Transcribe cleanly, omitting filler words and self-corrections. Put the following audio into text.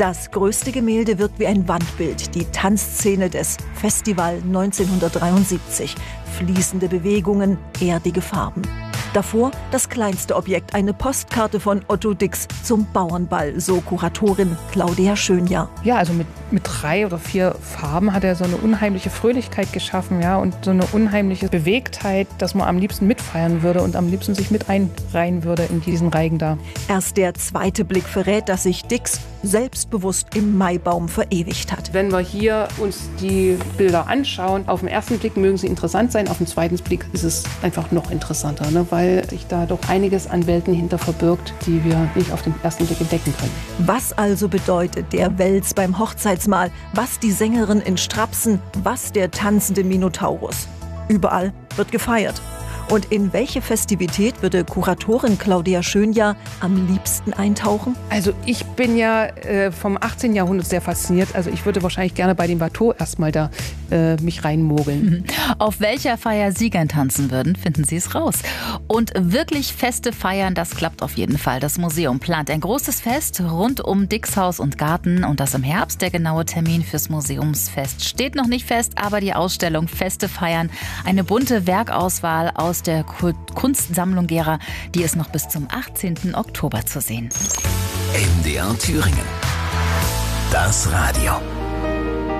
Das größte Gemälde wirkt wie ein Wandbild, die Tanzszene des Festival 1973. Fließende Bewegungen, erdige Farben. Davor das kleinste Objekt, eine Postkarte von Otto Dix zum Bauernball, so Kuratorin Claudia Schönjahr. Ja, also mit 3 oder 4 Farben hat er so eine unheimliche Fröhlichkeit geschaffen, ja, und so eine unheimliche Bewegtheit, dass man am liebsten mitfeiern würde und am liebsten sich mit einreihen würde in diesen Reigen da. Erst der zweite Blick verrät, dass sich Dix selbstbewusst im Maibaum verewigt hat. Wenn wir hier uns die Bilder anschauen, auf den ersten Blick mögen sie interessant sein, auf den zweiten Blick ist es einfach noch interessanter, ne? Weil sich da doch einiges an Welten hinter verbirgt, die wir nicht auf den ersten Blick entdecken können. Was also bedeutet der Wels beim Hochzeitsmahl? Was die Sängerin in Strapsen? Was der tanzende Minotaurus? Überall wird gefeiert. Und in welche Festivität würde Kuratorin Claudia Schönjahr am liebsten eintauchen? Also ich bin ja vom 18. Jahrhundert sehr fasziniert. Also ich würde wahrscheinlich gerne bei den Watteau erstmal da mich reinmogeln. Auf welcher Feier Sie gern tanzen würden, finden Sie es raus. Und wirklich Feste feiern, das klappt auf jeden Fall. Das Museum plant ein großes Fest rund um Dix Haus und Garten und das im Herbst. Der genaue Termin fürs Museumsfest steht noch nicht fest, aber die Ausstellung Feste feiern, eine bunte Werkauswahl aus der Kunstsammlung Gera, die ist noch bis zum 18. Oktober zu sehen. NDR Thüringen. Das Radio.